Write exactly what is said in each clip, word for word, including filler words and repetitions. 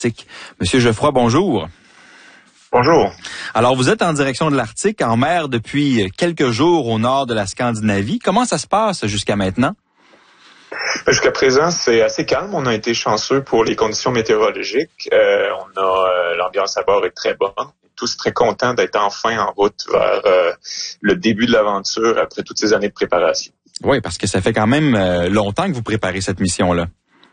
l'Arctique. Monsieur Geoffroy, bonjour. Bonjour. Alors, vous êtes en direction de l'Arctique, en mer depuis quelques jours au nord de la Scandinavie. Comment ça se passe jusqu'à maintenant? Jusqu'à présent, c'est assez calme. On a été chanceux pour les conditions météorologiques. Euh, on a euh, l'ambiance à bord est très bonne. Tous très contents d'être enfin en route vers euh, le début de l'aventure après toutes ces années de préparation. Oui, parce que ça fait quand même euh, longtemps que vous préparez cette mission-là.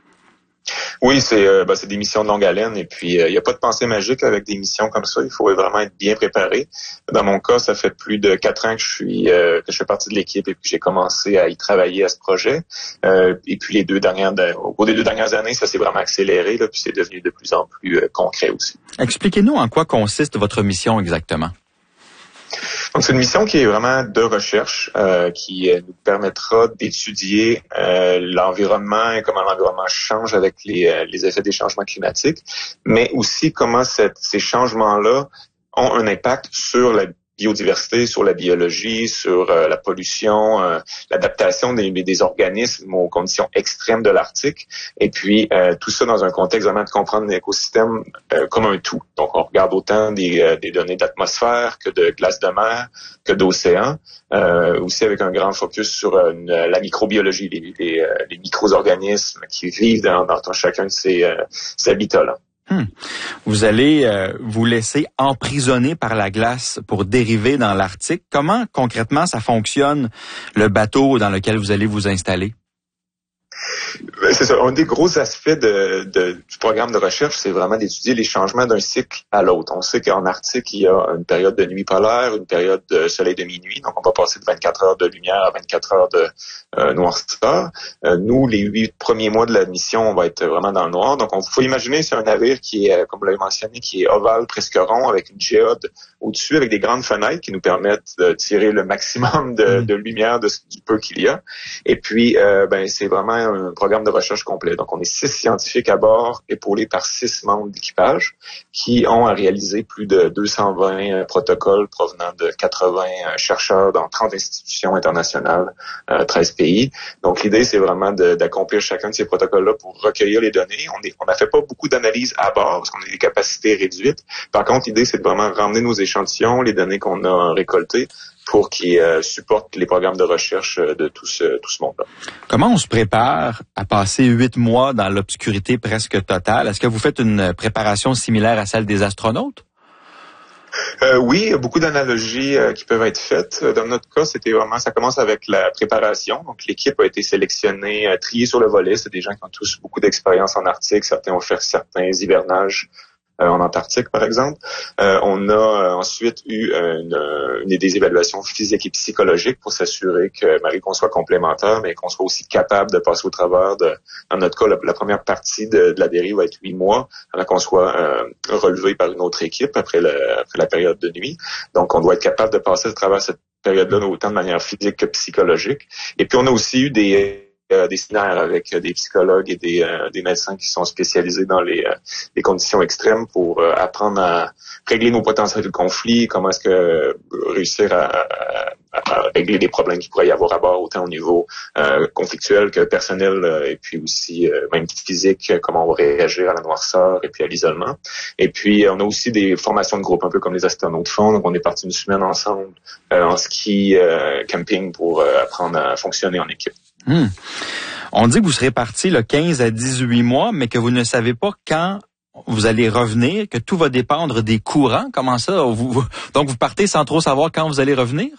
Oui, c'est euh, ben, c'est des missions de longue haleine et puis il euh, n'y a pas de pensée magique avec des missions comme ça. Il faut vraiment être bien préparé. Dans mon cas, ça fait plus de quatre ans que je suis euh, que je fais partie de l'équipe et puis j'ai commencé à y travailler à ce projet. Euh, et puis les deux dernières au cours des deux dernières années, ça s'est vraiment accéléré là, puis c'est devenu de plus en plus euh, concret aussi. Expliquez-nous en quoi consiste votre mission exactement. Donc, c'est une mission qui est vraiment de recherche, euh, qui nous permettra d'étudier euh, l'environnement et comment l'environnement change avec les, euh, les effets des changements climatiques, mais aussi comment cette, ces changements-là ont un impact sur la biodiversité, sur la biologie, sur euh, la pollution, euh, l'adaptation des, des organismes aux conditions extrêmes de l'Arctique. Et puis, euh, tout ça dans un contexte vraiment de comprendre l'écosystème euh, comme un tout. Donc, on regarde autant des, euh, des données d'atmosphère que de glace de mer, que d'océan, euh, aussi avec un grand focus sur euh, une, la microbiologie, les, les, euh, les micro-organismes qui vivent dans, dans chacun de ces, euh, ces habitats-là. Hmm. Vous allez euh, vous laisser emprisonner par la glace pour dériver dans l'Arctique. Comment concrètement ça fonctionne, le bateau dans lequel vous allez vous installer? C'est ça. Un des gros aspects de, de, du programme de recherche, c'est vraiment d'étudier les changements d'un cycle à l'autre. On sait qu'en Arctique, il y a une période de nuit polaire, une période de soleil de minuit. Donc, on va passer de vingt-quatre heures de lumière à vingt-quatre heures de euh, noirceur. Euh, nous, les huit premiers mois de la mission, on va être vraiment dans le noir. Donc, on faut imaginer, c'est un navire qui est, comme vous l'avez mentionné, qui est ovale, presque rond, avec une géode au-dessus, avec des grandes fenêtres qui nous permettent de tirer le maximum de, de lumière de ce, du peu qu'il y a. Et puis, euh, ben, c'est vraiment un programme de recherche complet. Donc, on est six scientifiques à bord, épaulés par six membres d'équipage, qui ont à réaliser plus de deux cent vingt euh, protocoles provenant de quatre-vingts euh, chercheurs dans trente institutions internationales, euh, treize pays. Donc, l'idée, c'est vraiment de, d'accomplir chacun de ces protocoles-là pour recueillir les données. On est, on n'a fait pas beaucoup d'analyses à bord parce qu'on a des capacités réduites. Par contre, l'idée, c'est de vraiment ramener nos échantillons, les données qu'on a récoltées, pour qu'ils euh, supportent les programmes de recherche de tout ce, tout ce monde-là. Comment on se prépare à passer huit mois dans l'obscurité presque totale? Est-ce que vous faites une préparation similaire à celle des astronautes? Euh, oui, il y a beaucoup d'analogies euh, qui peuvent être faites. Dans notre cas, c'était vraiment, ça commence avec la préparation. Donc, l'équipe a été sélectionnée, euh, triée sur le volet. C'est des gens qui ont tous beaucoup d'expérience en Arctique. Certains ont fait certains hivernages Euh, en Antarctique, par exemple. Euh, on a euh, ensuite eu une, une des évaluations physiques et psychologiques pour s'assurer que, malgré qu'on soit complémentaires, mais qu'on soit aussi capable de passer au travers de, dans notre cas, la, la première partie de, de la dérive va être huit mois, avant qu'on soit euh, relevé par une autre équipe après, le, après la période de nuit. Donc, on doit être capable de passer à travers cette période-là autant de manière physique que psychologique. Et puis, on a aussi eu des Euh, des séminaires avec euh, des psychologues et des, euh, des médecins qui sont spécialisés dans les, euh, les conditions extrêmes pour euh, apprendre à régler nos potentiels de conflit, comment est-ce que euh, réussir à, à, à régler des problèmes qu'il pourrait y avoir à bord, autant au niveau euh, conflictuel que personnel, euh, et puis aussi euh, même physique, comment on va réagir à la noirceur et puis à l'isolement. Et puis, on a aussi des formations de groupe, un peu comme les astronautes font. Donc, on est parti une semaine ensemble euh, en ski euh, camping pour euh, apprendre à fonctionner en équipe. Hmm. On dit que vous serez parti le quinze à dix-huit mois, mais que vous ne savez pas quand vous allez revenir, que tout va dépendre des courants. Comment ça? Vous, vous, donc, vous partez sans trop savoir quand vous allez revenir?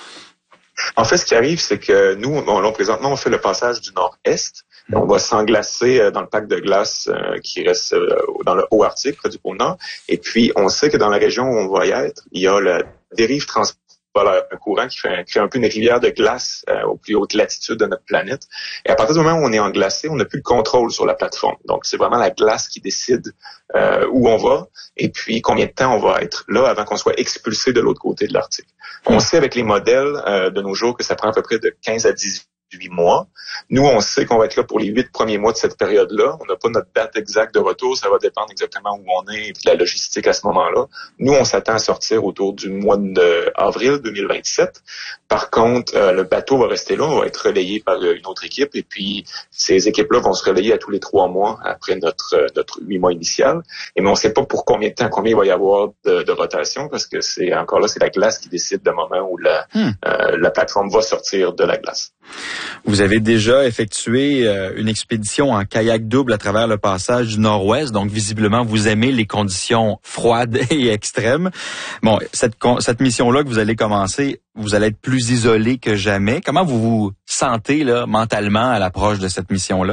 En fait, ce qui arrive, c'est que nous, on, on, présentement, on fait le passage du nord-est. Hmm. On va s'englacer dans le pack de glace euh, qui reste euh, dans le haut Arctique, près du pôle Nord. Et puis, on sait que dans la région où on va y être, il y a la dérive trans Voilà, un courant qui fait, crée un peu une rivière de glace euh, aux plus hautes latitudes de notre planète. Et à partir du moment où on est englacé, on n'a plus le contrôle sur la plateforme. Donc, c'est vraiment la glace qui décide euh, où on va et puis combien de temps on va être là avant qu'on soit expulsé de l'autre côté de l'Arctique. On sait avec les modèles euh, de nos jours que ça prend à peu près de quinze à dix-huit huit mois. Nous, on sait qu'on va être là pour les huit premiers mois de cette période-là. On n'a pas notre date exacte de retour. Ça va dépendre exactement où on est et de la logistique à ce moment-là. Nous, on s'attend à sortir autour du mois d'avril deux mille vingt-sept. Par contre, euh, le bateau va rester là. On va être relayé par une autre équipe. Et puis, ces équipes-là vont se relayer à tous les trois mois après notre euh, notre huit mois initial. Et mais on ne sait pas pour combien de temps, combien il va y avoir de, de rotation, parce que c'est encore là, c'est la glace qui décide du moment où la, hmm. euh, la plateforme va sortir de la glace. Vous avez déjà effectué euh, une expédition en kayak double à travers le passage du Nord-Ouest, donc visiblement vous aimez les conditions froides et extrêmes. Bon, cette cette mission-là que vous allez commencer, vous allez être plus isolé que jamais. Comment vous vous sentez là mentalement à l'approche de cette mission-là?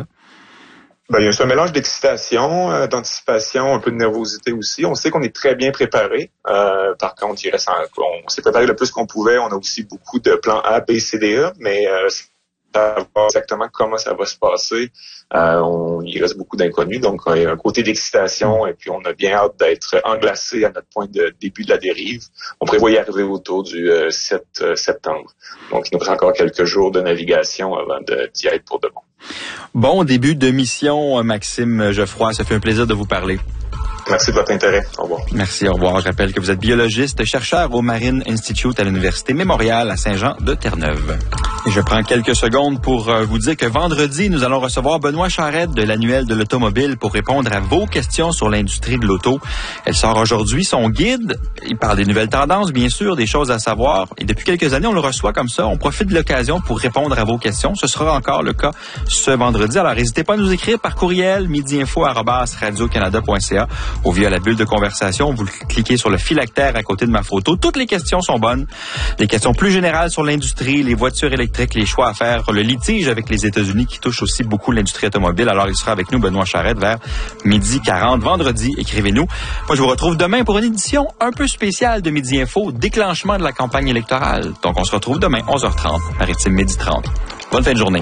Ben, il y a un mélange d'excitation, euh, d'anticipation, un peu de nervosité aussi. On sait qu'on est très bien préparé. Euh, par contre, il reste en, on s'est préparé le plus qu'on pouvait. On a aussi beaucoup de plans A, B, C, D, E, mais euh, savoir exactement comment ça va se passer, euh, on, il reste beaucoup d'inconnus. Donc, il y a un côté d'excitation et puis on a bien hâte d'être englacé à notre point de début de la dérive. On prévoit y arriver autour du euh, sept septembre. Donc, il nous reste encore quelques jours de navigation avant de, d'y être pour de bon. Bon début de mission, Maxime Geoffroy. Ça fait un plaisir de vous parler. Merci de votre intérêt. Au revoir. Merci, au revoir. Je rappelle que vous êtes biologiste, chercheur au Marine Institute à l'Université Mémorial à Saint-Jean-de-Terre-Neuve. Et je prends quelques secondes pour vous dire que vendredi, nous allons recevoir Benoît Charette de l'Annuel de l'Automobile pour répondre à vos questions sur l'industrie de l'auto. Elle sort aujourd'hui son guide. Il parle des nouvelles tendances, bien sûr, des choses à savoir. Et depuis quelques années, on le reçoit comme ça. On profite de l'occasion pour répondre à vos questions. Ce sera encore le cas ce vendredi. Alors, n'hésitez pas à nous écrire par courriel midiinfo arobase radio canada point c a ou via la bulle de conversation. Vous cliquez sur le phylactère à côté de ma photo. Toutes les questions sont bonnes. Les questions plus générales sur l'industrie, les voitures électriques, les choix à faire, le litige avec les États-Unis qui touche aussi beaucoup l'industrie automobile. Alors, il sera avec nous, Benoît Charette, vers midi quarante vendredi. Écrivez-nous. Moi, je vous retrouve demain pour une édition un peu spéciale de Midi Info, déclenchement de la campagne électorale. Donc, on se retrouve demain, onze heures trente, Maritime midi trente. Bonne fin de journée.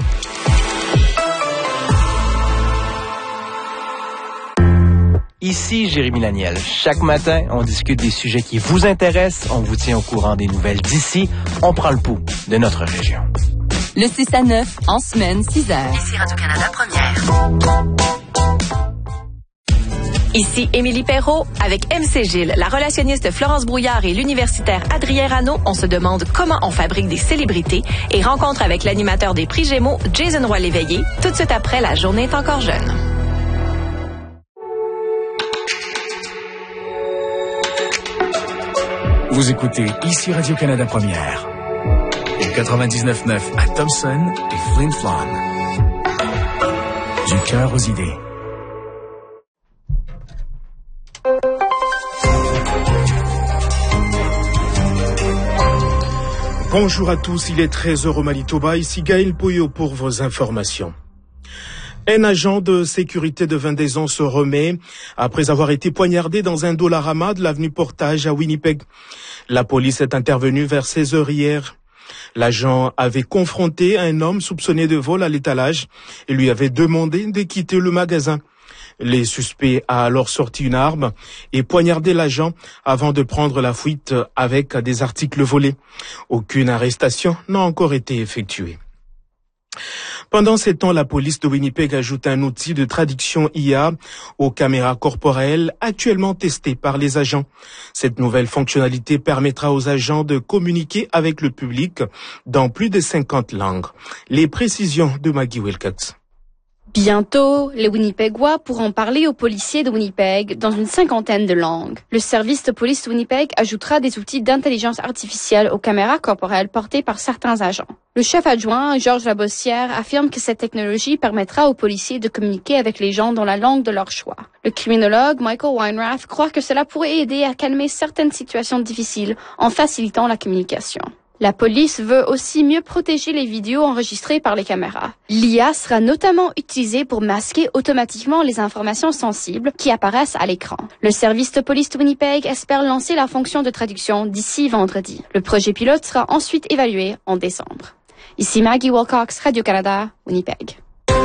Ici Jérémy Laniel. Chaque matin, on discute des sujets qui vous intéressent, on vous tient au courant des nouvelles d'ici, on prend le pouls de notre région. Le six à neuf, en semaine, six heures. Ici Radio-Canada Première. Ici Émilie Perrault. Avec M C Gilles, la relationniste Florence Brouillard et l'universitaire Adrien Rano, on se demande comment on fabrique des célébrités et rencontre avec l'animateur des prix Gémeaux, Jason Roy-Léveillé, tout de suite après La journée est encore jeune. Vous écoutez ici Radio-Canada Première. Et quatre-vingt-dix-neuf neuf à Thompson et Flin Flon. Du cœur aux idées. Bonjour à tous, il est treize heures au Manitoba. Ici Gaël Poyo pour vos informations. Un agent de sécurité de vingt-deux ans se remet après avoir été poignardé dans un Dollarama de l'avenue Portage à Winnipeg. La police est intervenue vers seize heures hier. L'agent avait confronté un homme soupçonné de vol à l'étalage et lui avait demandé de quitter le magasin. Les suspects a alors sorti une arme et poignardé l'agent avant de prendre la fuite avec des articles volés. Aucune arrestation n'a encore été effectuée. Pendant ces temps, la police de Winnipeg ajoute un outil de traduction I A aux caméras corporelles actuellement testé par les agents. Cette nouvelle fonctionnalité permettra aux agents de communiquer avec le public dans plus de cinquante langues. Les précisions de Maggie Wilcox. Bientôt, les Winnipegois pourront parler aux policiers de Winnipeg dans une cinquantaine de langues. Le service de police de Winnipeg ajoutera des outils d'intelligence artificielle aux caméras corporelles portées par certains agents. Le chef adjoint, Georges Labossière, affirme que cette technologie permettra aux policiers de communiquer avec les gens dans la langue de leur choix. Le criminologue Michael Weinrath croit que cela pourrait aider à calmer certaines situations difficiles en facilitant la communication. La police veut aussi mieux protéger les vidéos enregistrées par les caméras. L'I A sera notamment utilisée pour masquer automatiquement les informations sensibles qui apparaissent à l'écran. Le service de police de Winnipeg espère lancer la fonction de traduction d'ici vendredi. Le projet pilote sera ensuite évalué en décembre. Ici Maggie Wilcox, Radio-Canada, Winnipeg.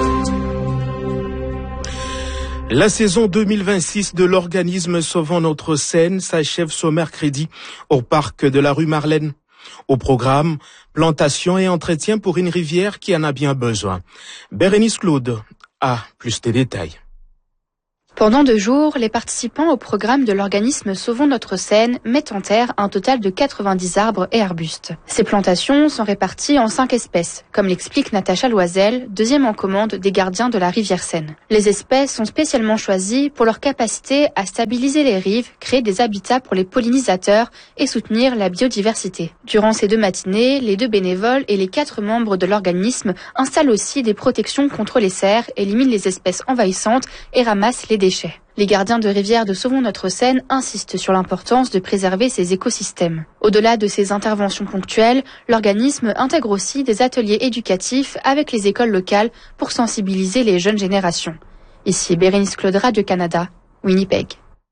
La saison deux mille vingt-six de l'organisme Sauvons notre Seine s'achève ce mercredi au parc de la rue Marlène. Au programme, plantation et entretien pour une rivière qui en a bien besoin. Bérénice Claude a plus de détails. Pendant deux jours, les participants au programme de l'organisme Sauvons notre Seine mettent en terre un total de quatre-vingt-dix arbres et arbustes. Ces plantations sont réparties en cinq espèces, comme l'explique Natacha Loisel, deuxième en commande des gardiens de la rivière Seine. Les espèces sont spécialement choisies pour leur capacité à stabiliser les rives, créer des habitats pour les pollinisateurs et soutenir la biodiversité. Durant ces deux matinées, les deux bénévoles et les quatre membres de l'organisme installent aussi des protections contre les cerfs, éliminent les espèces envahissantes et ramassent les déchets. Les gardiens de rivière de Sauvons notre Seine insistent sur l'importance de préserver ces écosystèmes. Au-delà de ces interventions ponctuelles, l'organisme intègre aussi des ateliers éducatifs avec les écoles locales pour sensibiliser les jeunes générations. Ici Bérénice Claude, Radio-Canada, Winnipeg.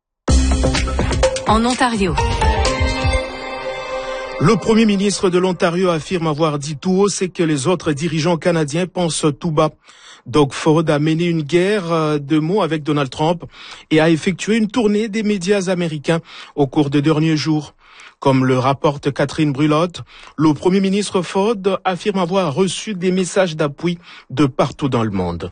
En Ontario. Le premier ministre de l'Ontario affirme avoir dit tout haut ce que les autres dirigeants canadiens pensent tout bas. Doug Ford a mené une guerre de mots avec Donald Trump et a effectué une tournée des médias américains au cours des derniers jours. Comme le rapporte Catherine Brulotte, le premier ministre Ford affirme avoir reçu des messages d'appui de partout dans le monde.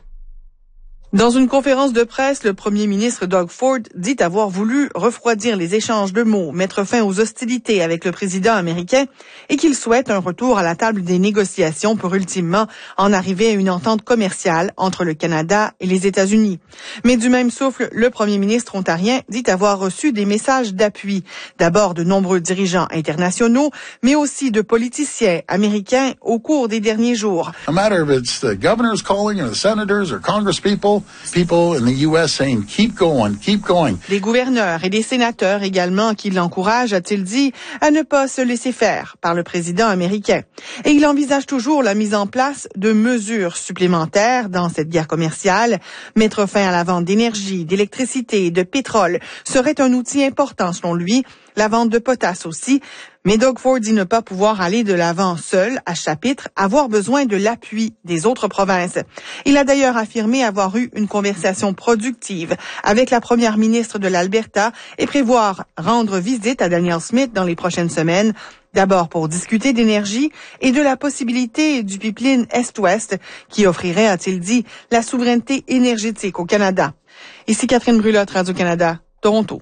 Dans une conférence de presse, le premier ministre Doug Ford dit avoir voulu refroidir les échanges de mots, mettre fin aux hostilités avec le président américain et qu'il souhaite un retour à la table des négociations pour ultimement en arriver à une entente commerciale entre le Canada et les États-Unis. Mais du même souffle, le premier ministre ontarien dit avoir reçu des messages d'appui, d'abord de nombreux dirigeants internationaux, mais aussi de politiciens américains au cours des derniers jours. No matter if it's the governors calling or the senators or congresspeople, people in the U S saying, keep going, keep going. Des gouverneurs et des sénateurs également qui l'encouragent, a-t-il dit, à ne pas se laisser faire par le président américain. Et il envisage toujours la mise en place de mesures supplémentaires dans cette guerre commerciale. Mettre fin à la vente d'énergie, d'électricité, de pétrole serait un outil important selon lui. La vente de potasse aussi. Mais Doug Ford dit ne pas pouvoir aller de l'avant seul, à chapitre, avoir besoin de l'appui des autres provinces. Il a d'ailleurs affirmé avoir eu une conversation productive avec la première ministre de l'Alberta et prévoir rendre visite à Danielle Smith dans les prochaines semaines. D'abord pour discuter d'énergie et de la possibilité du pipeline Est-Ouest qui offrirait, a-t-il dit, la souveraineté énergétique au Canada. Ici Catherine Brulotte, Radio-Canada, Toronto.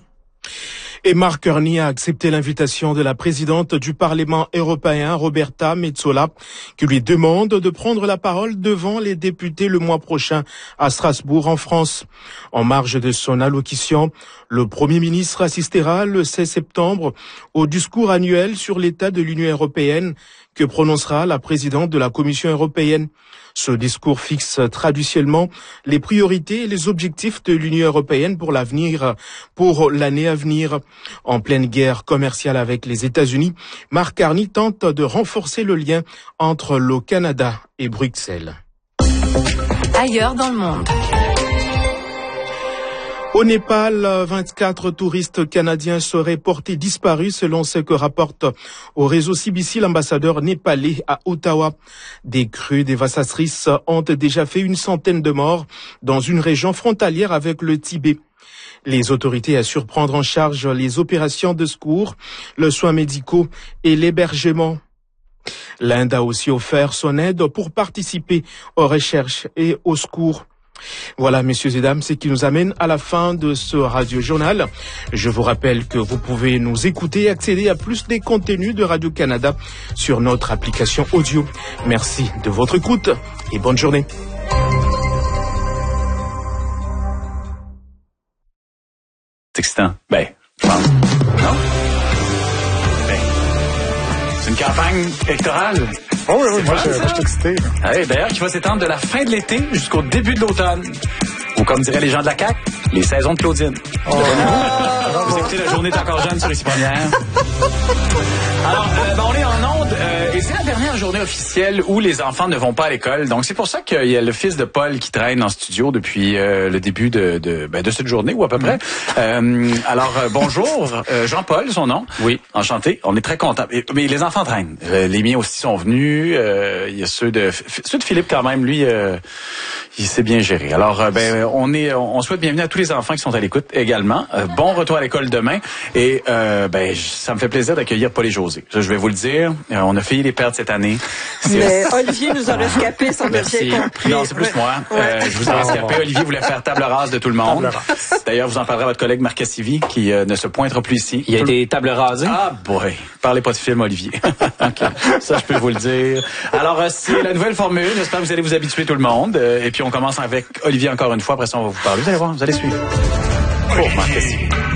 Et Mark Carney a accepté l'invitation de la présidente du Parlement européen, Roberta Metsola, qui lui demande de prendre la parole devant les députés le mois prochain à Strasbourg, en France. En marge de son allocution, le Premier ministre assistera le seize septembre au discours annuel sur l'état de l'Union européenne que prononcera la présidente de la Commission européenne. Ce discours fixe traditionnellement les priorités et les objectifs de l'Union européenne pour l'avenir, pour l'année à venir. En pleine guerre commerciale avec les États-Unis, Mark Carney tente de renforcer le lien entre le Canada et Bruxelles. Ailleurs dans le monde. Au Népal, vingt-quatre touristes canadiens seraient portés disparus selon ce que rapporte au réseau C B C l'ambassadeur népalais à Ottawa. Des crues dévastatrices ont déjà fait une centaine de morts dans une région frontalière avec le Tibet. Les autorités assurent prendre en charge les opérations de secours, le soin médicaux et l'hébergement. L'Inde a aussi offert son aide pour participer aux recherches et au secours. Voilà, messieurs et dames, ce qui nous amène à la fin de ce radio-journal. Je vous rappelle que vous pouvez nous écouter et accéder à plus des contenus de Radio-Canada sur notre application audio. Merci de votre écoute et bonne journée. C'est excitant. Ben, je pense. Non? Ben, c'est une campagne électorale. Oh oui, oui, moi, je, moi je suis excité. Hey, d'ailleurs, qui va s'étendre de la fin de l'été jusqu'au début de l'automne. Ou comme diraient les gens de la C A Q, les saisons de Claudine. Oh. Vous écoutez La Journée est encore jeune sur les Ciponnières. Alors, euh, ben, on est en onde Euh, et c'est la dernière journée officielle où les enfants ne vont pas à l'école. Donc, c'est pour ça qu'il y a le fils de Paul qui traîne en studio depuis euh, le début de, de, ben, de cette journée, ou à peu près. Euh, alors, euh, bonjour. Euh, Jean-Paul, son nom. Oui. Enchanté. On est très contents. Mais les enfants traînent. Euh, les miens aussi sont venus. Euh, il y a ceux de, ceux de Philippe quand même. Lui, euh, il s'est bien géré. Alors, euh, ben, on est, on souhaite bienvenue à tous les enfants qui sont à l'écoute également. Euh, bon retour à l'école demain. Et euh, ben, ça me fait plaisir d'accueillir Paul et José. Je vais vous le dire. Euh, on a failli les perdre cette année. Mais Olivier nous a rescapés, sans bien compris. Non, c'est plus ouais. moi. Ouais. Euh, je vous ai rescapé. Olivier voulait faire table rase de tout le monde. D'ailleurs, vous en parlerez à votre collègue Marc Cassivi, qui euh, ne se pointera plus ici. Il y a des tables rasées? Ah, boy. Parlez pas de film, Olivier. Okay. Ça, je peux vous le dire. Alors, euh, c'est la nouvelle formule. J'espère que vous allez vous habituer tout le monde. Euh, et puis, on commence avec Olivier encore une fois. Après ça, on va vous parler. Vous allez voir, vous allez suivre. Oh, Marc Cassivi.